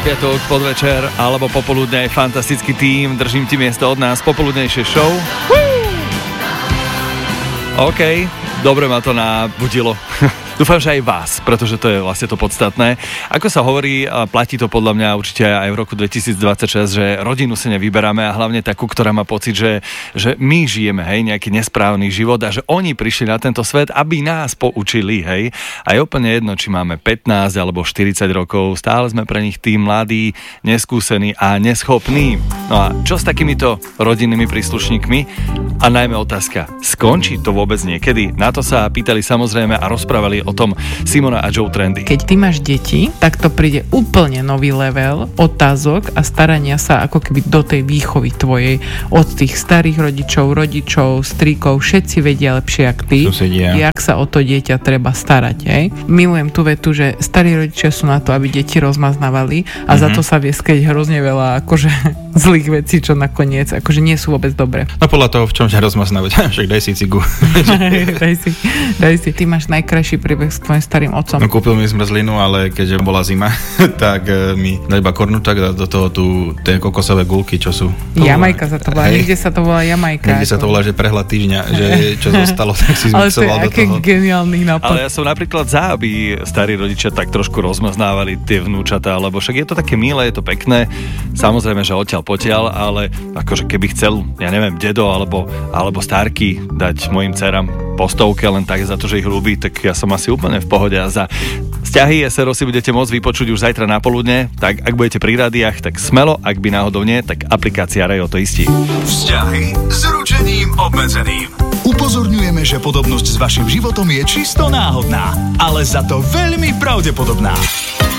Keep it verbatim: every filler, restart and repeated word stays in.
piatok, podvečer alebo popoludne je fantastický tím. Držím ti miesto od nás, popoludnejšie show. Woo! OK, dobre ma to nabudilo. Dúfam, že aj vás, pretože to je vlastne to podstatné. Ako sa hovorí, platí to podľa mňa určite aj v roku dvetisícdvadsaťšesť, že rodinu si nevyberáme a hlavne takú, ktorá má pocit, že, že my žijeme, hej, nejaký nesprávny život a že oni prišli na tento svet, aby nás poučili, hej. A je úplne jedno, či máme pätnásť alebo štyridsať rokov, stále sme pre nich tí mladí, neskúsení a neschopní. No a čo s takýmito rodinnými príslušníkmi? A najmä otázka, skončí to vôbec niekedy? Na to sa pýtali samozrejme a rozprávali o tom Simona a Joe Trendy. Keď ty máš deti, tak to príde úplne nový level otázok a starania sa ako keby do tej výchovy tvojej od tých starých rodičov, rodičov, strýkov, všetci vedia lepšie jak ty, Susedia. Jak sa o to dieťa treba starať. Hej? Milujem tú vetu, že starí rodičia sú na to, aby deti rozmaznávali a mm-hmm. za to sa vie skryť hrozne veľa akože zlých vecí, čo nakoniec akože nie sú vôbec dobré. No podľa toho, v čom ťa rozmaznávať, však daj si cigu. daj si, daj si. Ty máš najkrajší príbeh s tvojim starým otcom. No, kúpil mi zmrzlinu, ale keďže bola zima, tak e, mi dal iba kornučak a do toho tu tie kokosové gulky, čo sú. Jamajka sa to volá, hej, niekde sa to volá Jamajka. Niekde sa to volá, že prehľad týždňa, že čo zostalo, tak si zmixoval do toho. Ale to je aké geniálny nápad. Ale ja som napríklad za, aby starí rodičia tak trošku rozmaznávali tie vnúčatá, lebo však je to také milé, je to pekné, samozrejme, že odtiaľ potiaľ, ale akože keby chcel, ja neviem, dedo alebo, alebo stárky dať mojim dcerám po stovke len tak za to, že ich ľúbi, tak ja som asi úplne v pohode a za vzťahy es er o si budete môcť vypočuť už zajtra na poludne, tak ak budete pri rádiách, tak smelo, ak by náhodou nie, tak aplikácia Rajo to istí. Vzťahy s ručením obmedzeným. Upozorňujeme, že podobnosť s vašim životom je čisto náhodná, ale za to veľmi pravdepodobná.